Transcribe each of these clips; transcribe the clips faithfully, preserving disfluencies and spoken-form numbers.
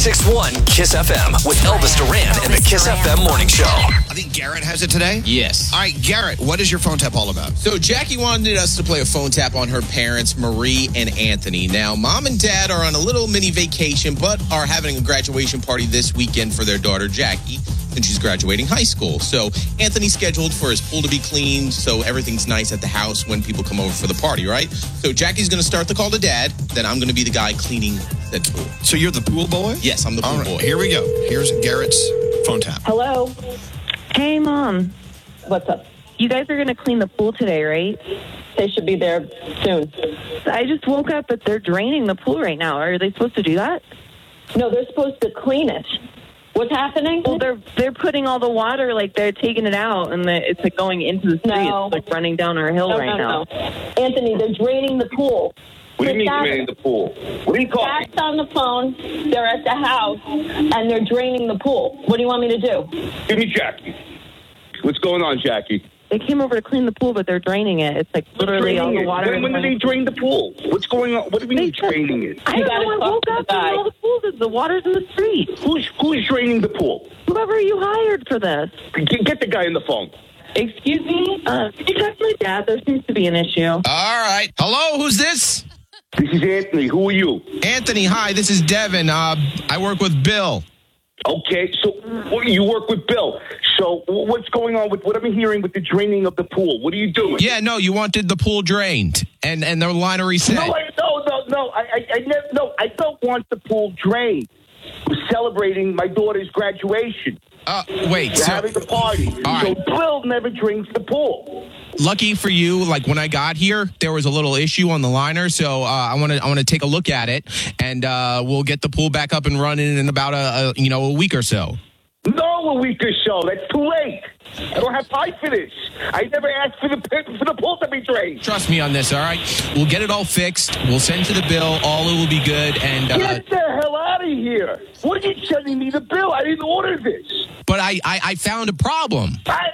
six one KISS F M with Elvis Duran and the KISS F M Morning Show. I think Garrett has it today. Yes. All right, Garrett, what is your phone tap all about? So Jackie wanted us to play a phone tap on her parents, Marie and Anthony. Now, mom and dad are on a little mini vacation, but are having a graduation party this weekend for their daughter, Jackie, since she's graduating high school. So Anthony's scheduled for his pool to be cleaned, so everything's nice at the house when people come over for the party, right? So Jackie's going to start the call to dad, then I'm going to be the guy cleaning that pool. So you're the pool boy? Yes, I'm the pool All right, boy. here we go. Here's Garrett's phone tap. Hello. Hey, Mom. What's up? You guys are going to clean the pool today, right? They should be there soon. I just woke up, but they're draining the pool right now. Are they supposed to do that? No, they're supposed to clean it. What's happening? Well, they're they're putting all the water, like they're taking it out, and the, it's like going into the street. No. It's like running down our hill no, right no, now. no. Anthony, they're draining the pool. What do you mean Dad- draining the pool? What are you talking? Dad's on the phone. They're at the house, and they're draining the pool. What do you want me to do? Give me Jackie. What's going on, Jackie? They came over to clean the pool, but they're draining it. It's like literally all Draining the it. water. When, when did they drain the pool? What's going on? What do we They mean said- draining it? I You don't gotta know. I talk woke to the up and guy. all the pools, the water's in the street. Who's who's draining the pool? Whoever you hired for this. Get, get the guy on the phone. Excuse me? Uh, can you text my dad? There seems to be an issue. All right. Hello, who's this? This is Anthony. Who are you? Anthony, hi, this is Devin. Uh, I work with Bill. Okay, so what, you work with Bill. So what's going on with what I'm hearing with the draining of the pool? What are you doing? Yeah, no, you wanted the pool drained and, and the liner reset. No, I, no, no, no. I, I, I never, no, I don't want the pool drained. We're celebrating my daughter's graduation. Uh, wait, We're so having a party. All So right. Bill never drains the pool. lucky for you, like when I got here, there was a little issue on the liner, so uh, I want to I want to take a look at it, and uh, we'll get the pool back up and running in about a, a you know a week or so. No, a week or so. That's too late. I don't have time for this. I never asked for the for the pool to be drained. Trust me on this, all right? We'll get it all fixed. We'll send to the bill. All it will be good. And uh, Get the hell out of here! What are you sending me the bill? I didn't order this. but I, I I found a problem. I,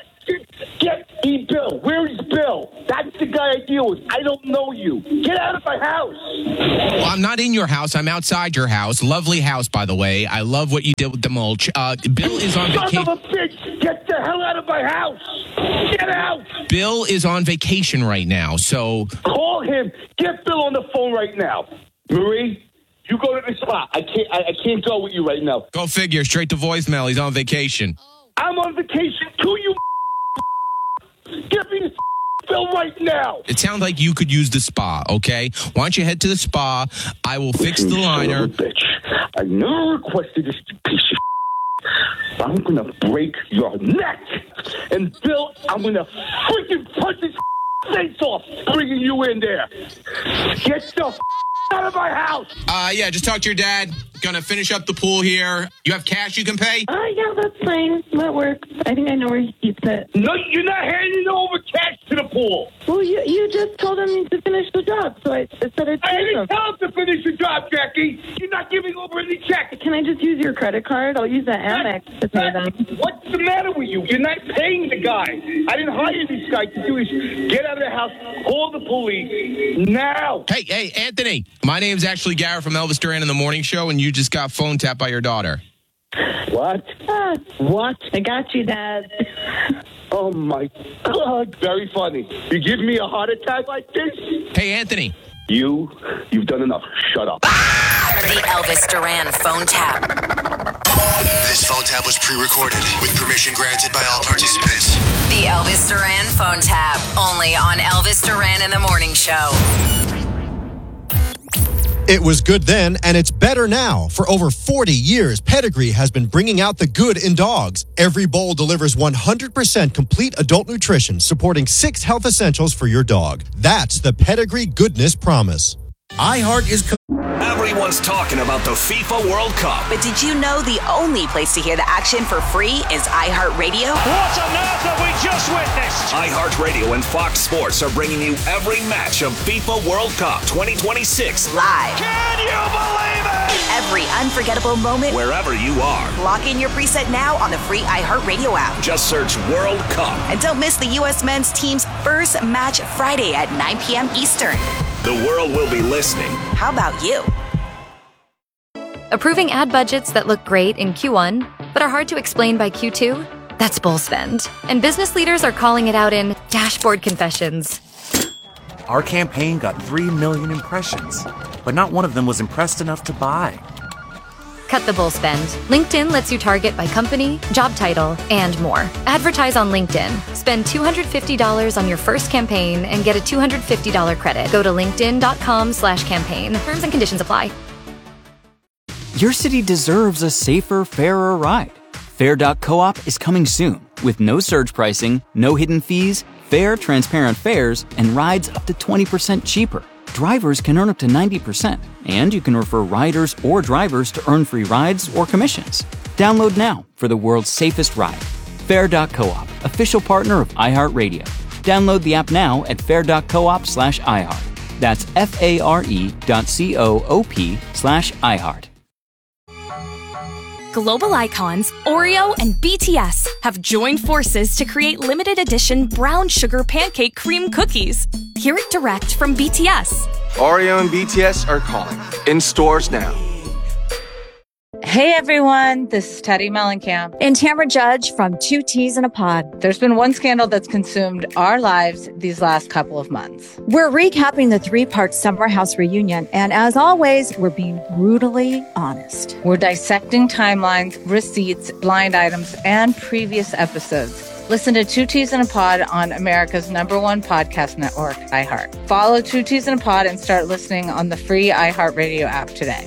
get me Bill. Where is Bill? That's the guy I deal with. I don't know you. Get out of my house. Well, I'm not in your house. I'm outside your house. Lovely house, by the way. I love what you did with the mulch. Uh, Bill is on Son vacation. of a bitch! Get the hell out of my house! Get out! Bill is on vacation right now, so Call him. Get Bill on the phone right now. Marie, you go to the spot. I can't. I, I can't go with you right now. go figure. Straight to voicemail. He's on vacation. I'm on vacation too. You. Get me the Bill right now. It sounds like you could use the spa, okay? Why don't you head to the spa? I will fix the You son liner. of a bitch. I never requested this piece of I'm gonna break your neck. And Bill, I'm gonna freaking punch his face off bringing you in there. Get the out of my house. Uh, yeah, just talk to your dad. Gonna finish up the pool here. You have cash you can pay? Oh, yeah, that's fine. That works. I think I know where he keeps it. No, you're not handing over cash to the pool. Well, you you just told him to finish the job, so I, I said I'd I pay didn't him. tell him to finish the job, Jackie. You're not giving over any check. Can I just use your credit card? I'll use the Amex to pay them. What's the matter with you? You're not paying the guy. I didn't hire this guy to do this. Get out of the house. Call the police now. Hey, hey, Anthony. My name's actually Garrett from Elvis Duran in the Morning Show, and you just got phone tapped by your daughter. What? Ah, What? I got you, Dad. Oh, my God. Very funny. You give me a heart attack like this? Hey, Anthony. You, you've done enough. Shut up. The Elvis Duran phone tap. This phone tap was pre-recorded with permission granted by all participants. The Elvis Duran phone tap. Only on Elvis Duran in the Morning Show. It was good then, and it's better now. For over forty years, Pedigree has been bringing out the good in dogs. Every bowl delivers one hundred percent complete adult nutrition, supporting six health essentials for your dog. That's the Pedigree Goodness Promise. iHeart is... Co- Everyone's talking about the FIFA World Cup. But did you know the only place to hear the action for free is iHeartRadio? What on earth have we just witnessed? iHeartRadio and Fox Sports are bringing you every match of FIFA World Cup twenty twenty-six Live. Can you believe it? Every unforgettable moment. wherever you are. Lock in your preset now on the free iHeartRadio app. Just search World Cup. And don't miss the U S men's team's first match Friday at nine p.m. Eastern. The world will be listening. How about you? Approving ad budgets that look great in Q one, but are hard to explain by Q two? That's bull spend. And business leaders are calling it out in dashboard confessions. Our campaign got three million impressions, but not one of them was impressed enough to buy. Cut the bull spend. LinkedIn lets you target by company, job title, and more. Advertise on LinkedIn. Spend two hundred fifty dollars on your first campaign and get a two hundred fifty dollars credit. Go to linkedin.com slash campaign. Terms and conditions apply. Your city deserves a safer, fairer ride. Fair dot coop is coming soon with no surge pricing, no hidden fees, fair, transparent fares, and rides up to twenty percent cheaper. Drivers can earn up to ninety percent, and you can refer riders or drivers to earn free rides or commissions. Download now for the world's safest ride. Fair dot coop, official partner of iHeartRadio. Download the app now at fair dot coop slash iHeart. That's F-A-R-E dot C-O-O-P slash iHeart. Global icons Oreo and B T S have joined forces to create limited edition brown sugar pancake cream cookies. Hear it direct from B T S. Oreo and B T S are calling. In stores now. Hey everyone, this is Teddy Mellencamp and Tamara Judge from Two Teas in a Pod. There's been one scandal that's consumed our lives these last couple of months. We're recapping the three-part Summer House reunion, and as always, we're being brutally honest. We're dissecting timelines, receipts, blind items, and previous episodes. Listen to Two Teas in a Pod on America's number one podcast network, iHeart. Follow Two Teas in a Pod and start listening on the free iHeartRadio app today.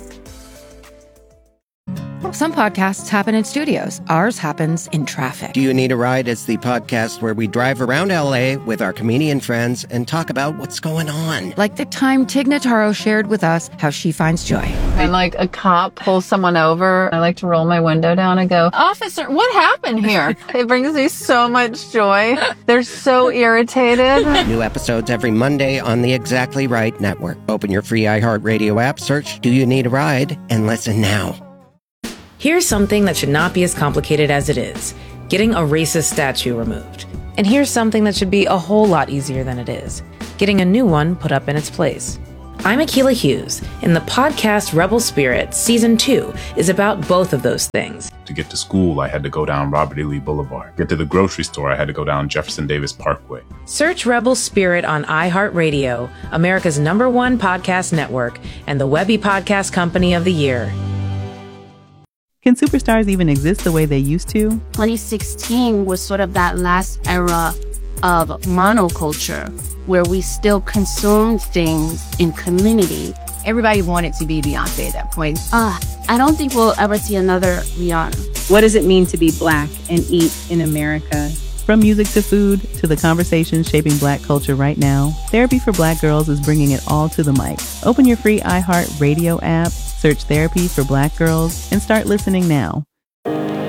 Some podcasts happen in studios. Ours happens in traffic. Do You Need a Ride is the podcast where we drive around L A with our comedian friends and talk about what's going on. Like the time Tig Notaro shared with us how she finds joy. When like a cop pulls someone over, I like to roll my window down and go, "Officer, what happened here?" It brings me so much joy. They're so irritated. New episodes every Monday on the Exactly Right Network. Open your free iHeartRadio app, search Do You Need a Ride, and listen now. Here's something that should not be as complicated as it is: getting a racist statue removed. And here's something that should be a whole lot easier than it is: getting a new one put up in its place. I'm Akilah Hughes, and the podcast Rebel Spirit Season two is about both of those things. To get to school, I had to go down Robert E. Lee Boulevard. Get to the grocery store, I had to go down Jefferson Davis Parkway. Search Rebel Spirit on iHeartRadio, America's number one podcast network, and the Webby Podcast Company of the Year. Can superstars even exist the way they used to? twenty sixteen was sort of that last era of monoculture where we still consumed things in community. Everybody wanted to be Beyonce at that point. Uh, I don't think we'll ever see another Rihanna. What does it mean to be Black and eat in America? From music to food to the conversations shaping Black culture right now, Therapy for Black Girls is bringing it all to the mic. Open your free iHeartRadio app, search Therapy for Black Girls, and start listening now.